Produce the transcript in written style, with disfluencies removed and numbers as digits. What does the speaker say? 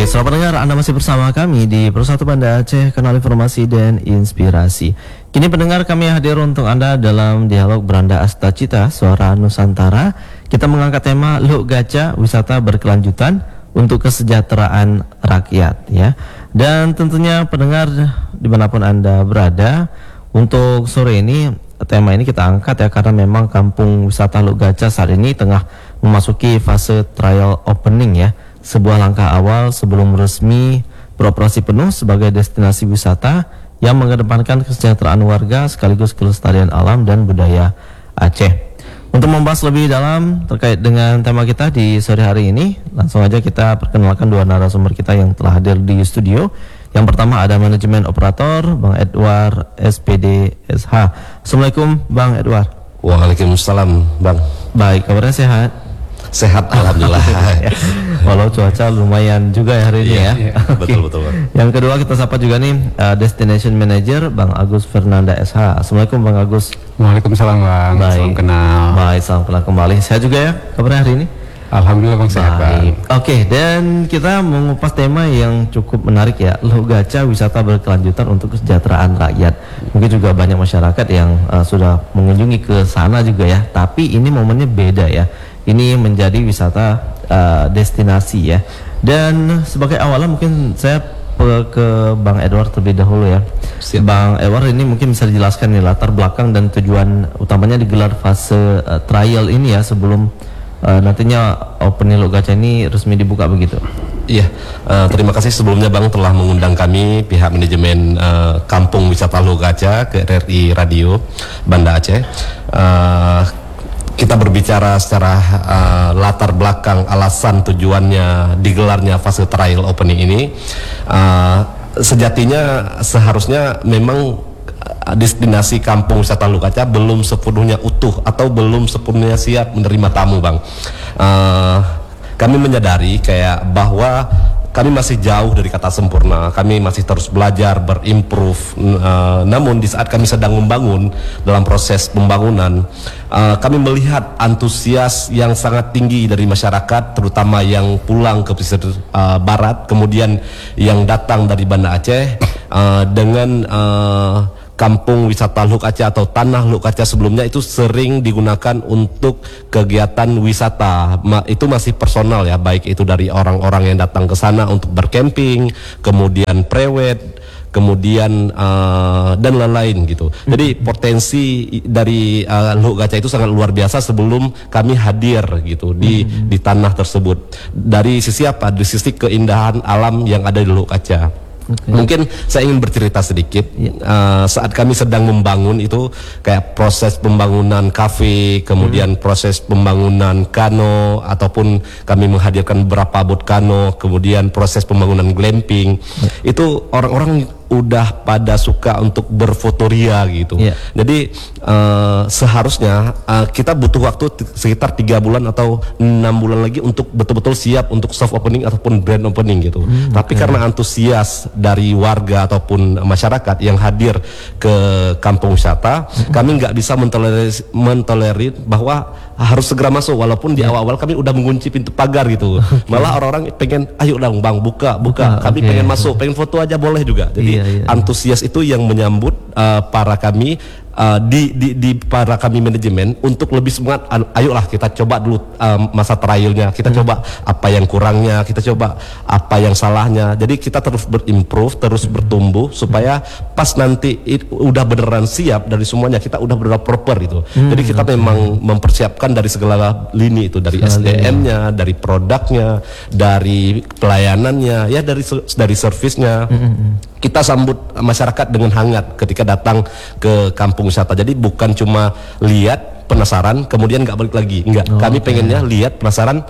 Selamat pendengar, Anda masih bersama kami di Persatu Banda Aceh, kanal informasi dan inspirasi. Kini pendengar, kami hadir untuk Anda dalam dialog Beranda Asta Cita, Suara Nusantara. Kita mengangkat tema Luk Gaca, wisata berkelanjutan untuk kesejahteraan rakyat, ya. Dan tentunya pendengar dimanapun Anda berada, untuk sore ini tema ini kita angkat ya, karena memang kampung wisata Luk Gaca saat ini tengah memasuki fase trial opening ya. Sebuah langkah awal sebelum resmi beroperasi penuh sebagai destinasi wisata yang mengedepankan kesejahteraan warga sekaligus kelestarian alam dan budaya Aceh. Untuk membahas lebih dalam terkait dengan tema kita di sore hari ini, langsung aja kita perkenalkan dua narasumber kita yang telah hadir di studio. Yang pertama ada manajemen operator Bang Edward SPD SH. Assalamualaikum Bang Edward. Waalaikumsalam Bang. Baik, kabarnya sehat? Sehat alhamdulillah. Walau cuaca lumayan juga ya hari ini ya. Betul Bang. Yang kedua kita sapa juga nih Destination Manager Bang Agus Fernanda SH. Assalamualaikum Bang Agus. Waalaikumsalam Bang. Baik. Salam kenal. Baik, salam kenal kembali. Saya juga ya kabarnya hari ini. Alhamdulillah Bang, sehat Bang. Oke, dan kita mengupas tema yang cukup menarik ya, Luk Gaca, wisata berkelanjutan untuk kesejahteraan rakyat. Mungkin juga banyak masyarakat yang sudah mengunjungi ke sana juga ya. Tapi ini momennya beda ya. Ini menjadi wisata destinasi ya. Dan sebagai awalan mungkin saya ke Bang Edward terlebih dahulu ya. Siap. Bang Edward, ini mungkin bisa dijelaskan nih latar belakang dan tujuan utamanya digelar fase trial ini ya, sebelum nantinya opening Luk Gaca ini resmi dibuka begitu. Iya, terima kasih sebelumnya Bang telah mengundang kami pihak manajemen Kampung Wisata Luk Gaca ke RRI Radio Banda Aceh. Kita berbicara secara latar belakang alasan tujuannya digelarnya fase trial opening ini. Sejatinya seharusnya memang destinasi kampung wisata Luk Gaca belum sepenuhnya utuh atau belum sepenuhnya siap menerima tamu Bang. Kami menyadari kayak bahwa kami masih jauh dari kata sempurna, kami masih terus belajar, berimprove. Namun di saat kami sedang membangun, dalam proses pembangunan, kami melihat antusias yang sangat tinggi dari masyarakat, terutama yang pulang ke pesisir barat, kemudian yang datang dari Banda Aceh dengan kampung wisata Luk Gaca atau tanah Luk Gaca sebelumnya itu sering digunakan untuk kegiatan wisata. Itu masih personal ya, baik itu dari orang-orang yang datang ke sana untuk berkemping, kemudian prewed, kemudian dan lain-lain gitu. Jadi potensi dari Luk Gaca itu sangat luar biasa sebelum kami hadir gitu di tanah tersebut. Dari sisi apa? Dari sisi keindahan alam yang ada di Luk Gaca. Okay. Mungkin saya ingin bercerita sedikit. Saat kami sedang membangun itu kayak proses pembangunan kafe, kemudian proses pembangunan kano, ataupun kami menghadirkan beberapa bot kano, kemudian proses pembangunan glamping. Itu orang-orang udah pada suka untuk berfotoria gitu. Jadi seharusnya kita butuh waktu sekitar 3 bulan atau 6 bulan lagi untuk betul-betul siap untuk soft opening ataupun grand opening gitu. Tapi karena antusias dari warga ataupun masyarakat yang hadir ke kampung wisata, kami nggak bisa mentolerir bahwa harus segera masuk, walaupun di awal-awal kami udah mengunci pintu pagar gitu. Malah orang-orang pengen, ayo dong Bang, buka. Kami pengen masuk, pengen foto aja boleh juga. Jadi antusias itu yang menyambut para kami di para kami manajemen untuk lebih semangat. Ayolah kita coba dulu masa trialnya, kita coba apa yang kurangnya, kita coba apa yang salahnya. Jadi kita terus berimprove, terus bertumbuh supaya pas nanti udah beneran siap dari semuanya, kita udah beneran proper itu. Jadi kita memang mempersiapkan dari segala lini itu, dari SDM-nya, dari produknya, dari pelayanannya, ya dari servisnya. Kita sambut masyarakat dengan hangat ketika datang ke kampung wisata. Jadi bukan cuma lihat penasaran kemudian nggak balik lagi, enggak. Kami pengennya lihat penasaran